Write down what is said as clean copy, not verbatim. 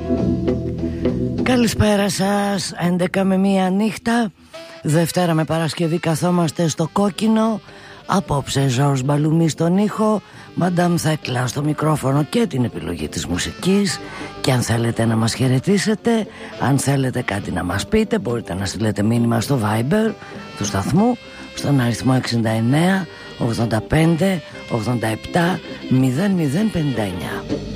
Καλησπέρα σας. 11 με 1 νύχτα, Δευτέρα με Παρασκευή καθόμαστε στο κόκκινο. Απόψε Ζορζ Μπαλουμί στον ήχο, Μαντάμ Θέκλα στο μικρόφωνο και την επιλογή της μουσικής. Και αν θέλετε να μας χαιρετήσετε, αν θέλετε κάτι να μας πείτε, μπορείτε να στείλετε μήνυμα στο Viber του σταθμού στον αριθμό 69 85 87 0059.